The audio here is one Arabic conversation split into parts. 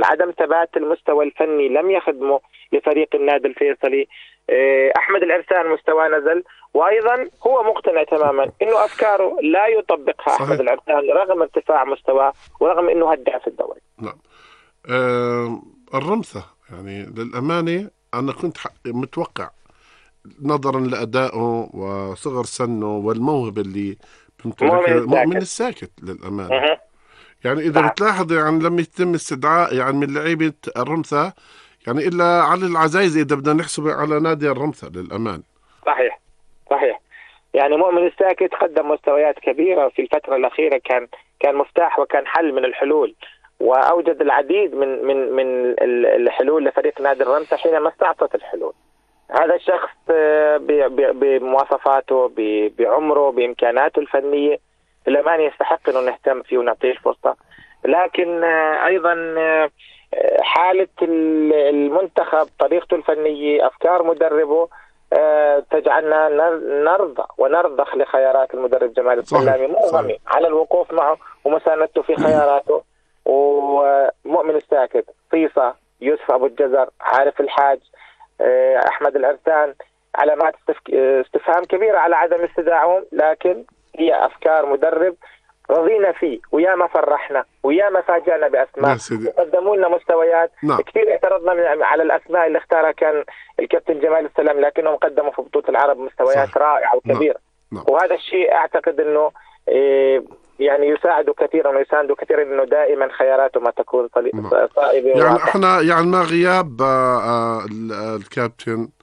عدم ثبات المستوى الفني لم يخدمه لفريق النادي الفيصلي. أحمد العرسان مستواه نزل، وأيضا هو مقتنع تماما أنه أفكاره لا يطبقها. صحيح. أحمد العرسان رغم ارتفاع مستواه ورغم أنه هداف الدوري. نعم. الرمثة يعني للأمانة أنا كنت متوقع نظرا لأدائه وصغر سنه والموهبة اللي مؤمن الساكت للأمانة. يعني إذا بتلاحظ يعني لما يتم استدعاء يعني من لعيبة الرمثة يعني إلا على العزايز إذا بدنا نحسب على نادي الرمثة للأمان. صحيح صحيح. يعني مؤمن الساكت قدم مستويات كبيرة في الفترة الأخيرة، كان مفتاح وكان حل من الحلول، وأوجد العديد من الحلول لفريق نادي الرمثة حينما استعطت الحلول. هذا الشخص بمواصفاته بعمره بإمكاناته الفنية للأمانة يستحق أنه نهتم فيه ونعطيه الفرصة. لكن أيضا حالة المنتخب، طريقته الفنية، أفكار مدربه تجعلنا نرضى ونرضخ لخيارات المدرب جمال السلامي، مرغمي على الوقوف معه ومساندته في خياراته. ومؤمن الساكت، طيصة، يوسف أبو الجزر، عارف الحاج، أحمد العرسان، علامات استفهام كبيرة على عدم استدعائهم، لكن هي أفكار مدرب رضينا فيه، ويا ما فرحنا ويا ما فاجأنا بأسماء قدموا لنا مستويات. كثير اعترضنا على الأسماء اللي اختارها كان الكابتن جمال السلام، لكنهم قدموا في بطولة العرب مستويات رائعة وكبيرة. وهذا الشيء أعتقد أنه يعني يساعده كثيرا ويسانده كثيرا، انه دائما خياراته ما تكون صائبه. يعني احنا يعني مع غياب الكابتن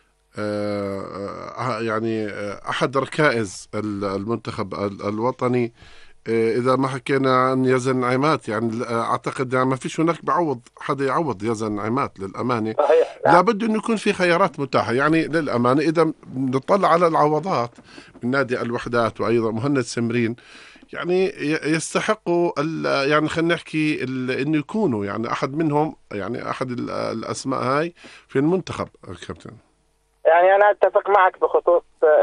يعني احد ركائز المنتخب الوطني، اذا ما حكينا عن يزن عماد، يعني اعتقد يعني ما فيش هناك حدا يعوض يزن عماد للامانه. لابد انه يكون في خيارات متاحه يعني للامانه. اذا نطلع على العوضات من نادي الوحدات وايضا مهند سمرين، يعني يستحقوا يعني خلينا نحكي انه يكونوا يعني احد منهم، يعني احد الاسماء هاي في المنتخب كابتن. يعني انا اتفق معك بخصوص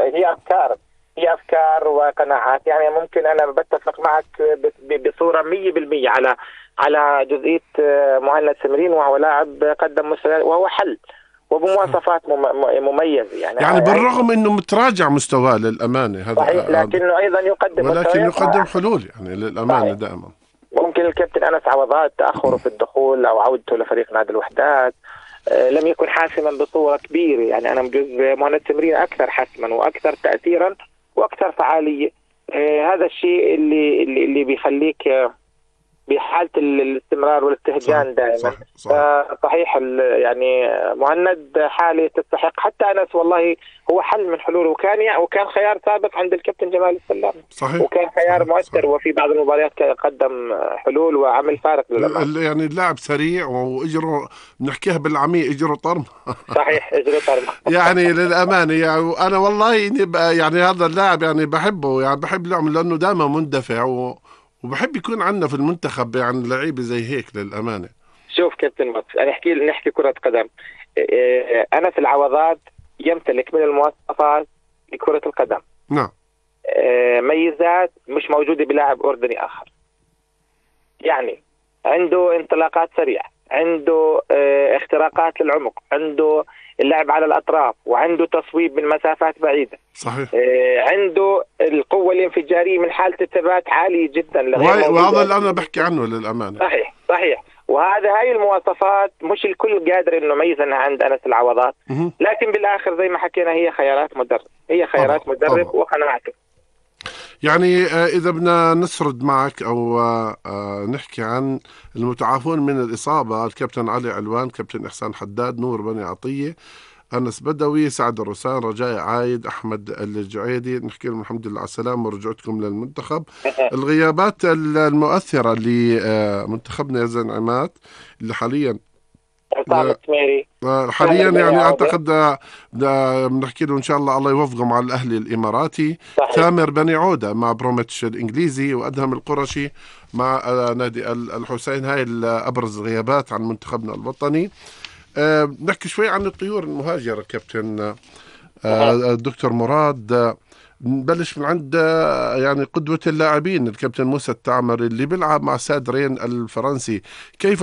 هي افكار وقناعات. يعني ممكن انا بتفق معك بصوره 100% على جزئيه مهند سمرين، وهو لاعب قدم مستوى وهو حل وبمواصفات مميزه. يعني بالرغم انه متراجع مستواه للامانه، هذا صحيح، لكنه ايضا يقدم حلول يعني للامانه دائما. ممكن الكابتن انس عوضات تاخره في الدخول او عودته لفريق نادي الوحدات لم يكن حاسما بصوره كبيره. يعني انا بجوز مهند سمرين اكثر حسما واكثر تاثيرا واكثر فعاليه. هذا الشيء اللي بيخليك بحالة الاستمرار والاستهجان دائما. صحيح يعني مهند حالة تستحق. حتى أنس والله هو حل من حلوله، وكان خيار سابق عند الكابتن جمال السلام. صحيح. وكان خيار مؤثر. صحيح. وفي بعض المباريات قدم حلول وعمل فارق للأمانة. يعني اللاعب سريع وإجره نحكيها بالعامية إجره طرم. صحيح، إجره طرم. يعني للأمانة يعني أنا والله يعني هذا اللاعب يعني بحبه، يعني بحب لعبه لأنه دائما مندفع وبحب يكون عندنا في المنتخب يعني لعيبه زي هيك للامانه. شوف كابتن ماتش، انا نحكي كره قدم. انس العوضات يمتلك من المواصفات لكره القدم. نعم. ميزات مش موجوده بلاعب اردني اخر. يعني عنده انطلاقات سريعه، عنده اختراقات للعمق، عنده اللعب على الأطراف، وعنده تصويب من مسافات بعيدة. صحيح. عنده القوة الانفجارية من حالة الثبات عالية جدا، وهذا اللي أنا بحكي عنه للأمانة. صحيح. هاي المواصفات مش الكل قادر إنه يميزها عند أنس العوضات. لكن بالآخر زي ما حكينا هي خيارات مدرب وقناعته. يعني إذا بدنا نسرد معك أو نحكي عن المتعافون من الإصابة: الكابتن علي علوان، كابتن إحسان حداد، نور بني عطية، أنس بدوي، سعد الرسان، رجاء عايد، أحمد الجعيدي. نحكي لهم الحمد لله على السلامة ورجعتكم للمنتخب. الغيابات المؤثرة لمنتخبنا يزن عماد اللي حاليا يعني اعتقد بنحكي له ان شاء الله يوفقه مع الاهلي الاماراتي. ثامر بني عوده مع بروميتش الانجليزي، وادهم القرشي مع نادي الحسين. هاي ابرز غيابات عن منتخبنا الوطني. نحكي شوي عن الطيور المهاجره كابتن الدكتور مراد. نبلش من عند يعني قدوة اللاعبين الكابتن موسى التعمري اللي بيلعب مع ساد رين الفرنسي. كيف